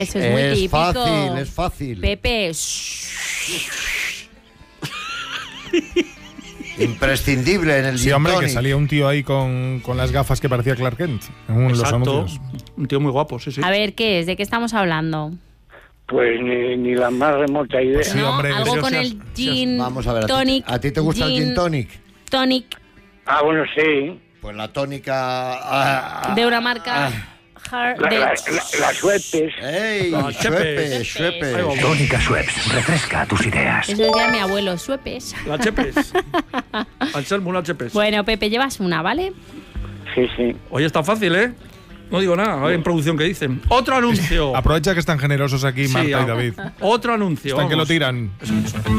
Eso es muy típico. Es fácil. Pepe. Imprescindible en el Sí, gin hombre, tonic. que salía un tío ahí con las gafas que parecía Clark Kent en los Exacto. anuncios. Un tío muy guapo, sí. A ver, ¿qué es? ¿De qué estamos hablando? Pues ni la más remota idea. Sí, ¿No? hombre, Algo pero con si el has- gin Vamos a ver, tonic. ¿a ti te gusta el gin tonic? Tonic Ah, bueno, sí. Pues la tónica... de una marca Las suertes. ¡Ey! Ah, Schweppes, Schweppes. Ahí vamos. Tónica Schweppes, refresca tus ideas. Eso decía mi abuelo, Suepes. La Chepes. Anselmo, la Chepes. Bueno, Pepe, llevas una, ¿vale? Sí. Oye, está fácil, ¿eh? No digo nada, a ver en producción qué dicen. Otro anuncio. Aprovecha que están generosos aquí Sí, Marta y David. Otro anuncio. Están que lo vamos. tiran.